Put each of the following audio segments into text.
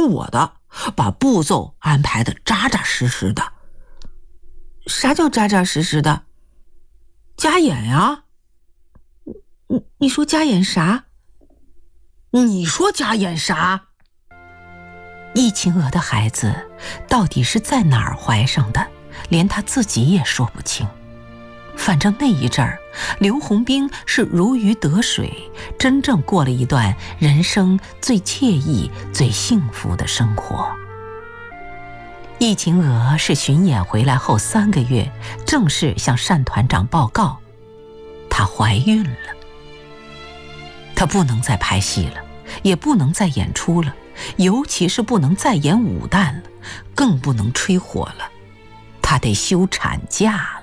我的，把步骤安排的扎扎实实的。 啥叫扎扎实实的？ 加演呀。 你说加演啥？ 你说加演啥？ 易秦娥的孩子到底是在哪儿怀上的，连他自己也说不清。反正那一阵儿，刘洪兵是如鱼得水，真正过了一段人生最惬意、最幸福的生活。易秦娥是巡演回来后3个月，正式向单团长报告，她怀孕了。她不能再拍戏了，也不能再演出了，尤其是不能再演武旦了，更不能吹火了，她得休产假了。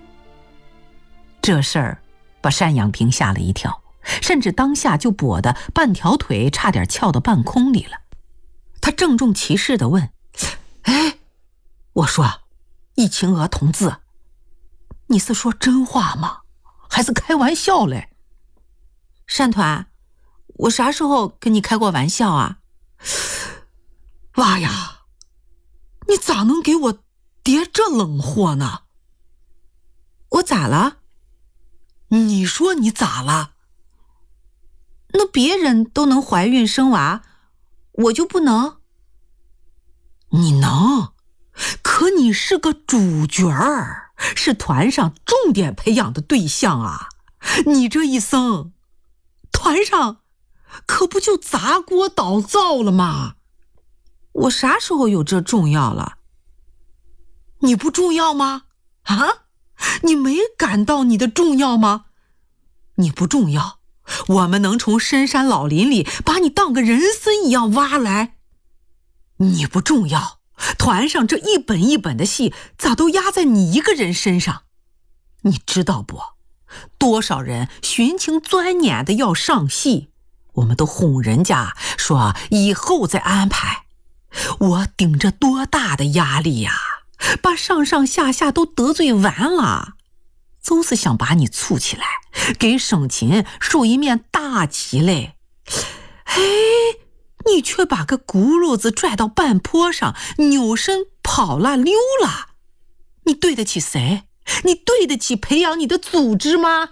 这事儿把单养平吓了一跳，甚至当下就跛得半条腿差点翘到半空里了。他郑重其事地问： 哎，我说，易秦娥同志，你是说真话吗？还是开玩笑嘞？ 单团，我啥时候跟你开过玩笑啊？ 娃呀，你咋能给我叠这冷货呢？ 我咋了？ 你说你咋了？ 那别人都能怀孕生娃，我就不能？ 你能，可你是个主角儿，是团上重点培养的对象啊！你这一生，团上可不就砸锅倒灶了吗？ 我啥时候有这重要了？ 你不重要吗？啊？你没感到你的重要吗？你不重要，我们能从深山老林里把你当个人参一样挖来。你不重要，团上这一本一本的戏咋都压在你一个人身上？你知道不？多少人寻情钻眼的要上戏，我们都哄人家说以后再安排。我顶着多大的压力呀，把上上下下都得罪完了，就是想把你簇起来，给省亲竖一面大旗嘞。哎，你却把个轱辘子拽到半坡上，扭身跑了溜了。你对得起谁？你对得起培养你的组织吗？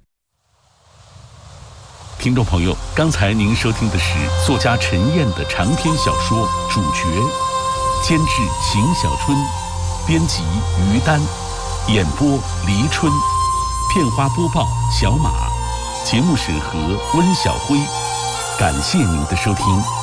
听众朋友，刚才您收听的是作家陈燕的长篇小说《主角》，监制邢小春，编辑于丹，演播黎春，片花播报小马，节目审核温小辉。感谢您的收听。